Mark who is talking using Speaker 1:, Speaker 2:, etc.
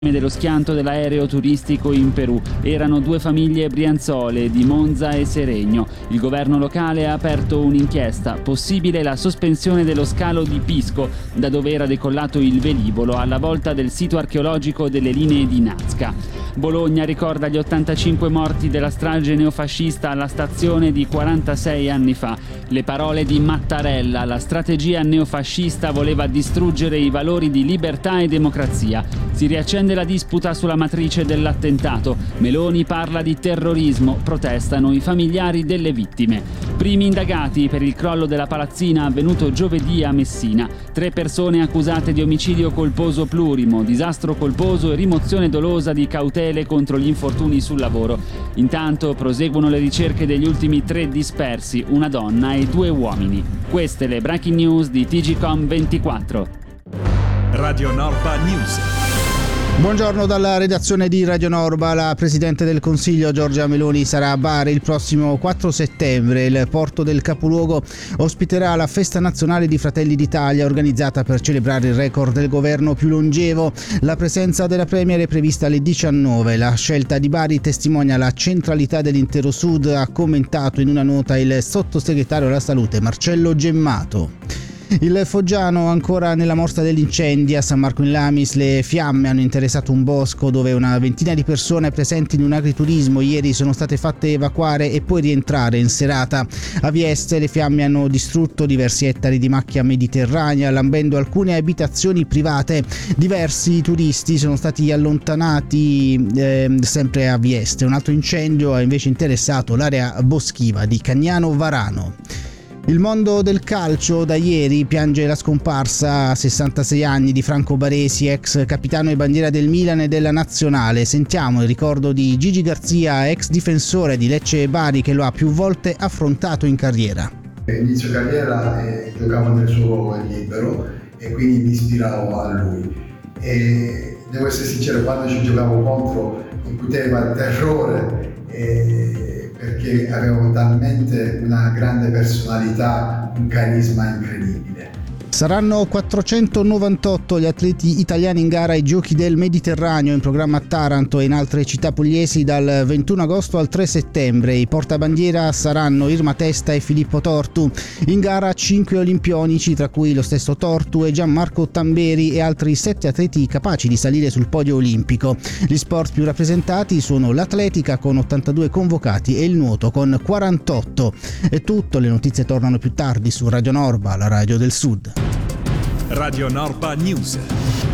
Speaker 1: dello schianto dell'aereo turistico in Perù. Erano due famiglie brianzole di Monza e Seregno. Il governo locale ha aperto un'inchiesta. Possibile la sospensione dello scalo di Pisco, da dove era decollato il velivolo, alla volta del sito archeologico delle linee di Nazca. Bologna ricorda gli 85 morti della strage neofascista alla stazione di 46 anni fa. Le parole di Mattarella: la strategia neofascista voleva distruggere i valori di libertà e democrazia. Si riaccende la disputa sulla matrice dell'attentato. Meloni parla di terrorismo, protestano i familiari delle vittime. Primi indagati per il crollo della palazzina avvenuto giovedì a Messina. 3 persone accusate di omicidio colposo plurimo, disastro colposo e rimozione dolosa di cautele contro gli infortuni sul lavoro. Intanto proseguono le ricerche degli ultimi 3 dispersi, una donna e 2 uomini. Queste le breaking news di TGcom 24.
Speaker 2: Radio Norba News.
Speaker 3: Buongiorno dalla redazione di Radio Norba. La Presidente del Consiglio Giorgia Meloni sarà a Bari il prossimo 4 settembre. Il porto del capoluogo ospiterà la Festa Nazionale di Fratelli d'Italia, organizzata per celebrare il record del governo più longevo. La presenza della Premier è prevista alle 19. La scelta di Bari testimonia la centralità dell'intero Sud, ha commentato in una nota il sottosegretario alla Salute Marcello Gemmato. Il Foggiano ancora nella morsa degli incendi. A San Marco in Lamis le fiamme hanno interessato un bosco dove una ventina di persone presenti in un agriturismo ieri sono state fatte evacuare e poi rientrare in serata. A Vieste le fiamme hanno distrutto diversi ettari di macchia mediterranea, lambendo alcune abitazioni private. Diversi turisti sono stati allontanati sempre a Vieste. Un altro incendio ha invece interessato l'area boschiva di Cagnano Varano. Il mondo del calcio da ieri piange la scomparsa a 66 anni di Franco Baresi, ex capitano e bandiera del Milan e della Nazionale. Sentiamo il ricordo di Gigi Garzia, ex difensore di Lecce e Bari, che lo ha più volte affrontato in carriera.
Speaker 4: Inizio carriera giocavo nel suo ruolo libero e quindi mi ispiravo a lui. E devo essere sincero, quando ci giocavo contro incuteva terrore perché avevo talmente una grande personalità, un carisma incredibile.
Speaker 3: Saranno 498 gli atleti italiani in gara ai Giochi del Mediterraneo, in programma a Taranto e in altre città pugliesi dal 21 agosto al 3 settembre. I portabandiera saranno Irma Testa e Filippo Tortu. In gara 5 olimpionici, tra cui lo stesso Tortu e Gianmarco Tamberi, e altri 7 atleti capaci di salire sul podio olimpico. Gli sport più rappresentati sono l'atletica con 82 convocati e il nuoto con 48. È tutto, le notizie tornano più tardi su Radio Norba, la radio del Sud.
Speaker 2: Radio Norba News.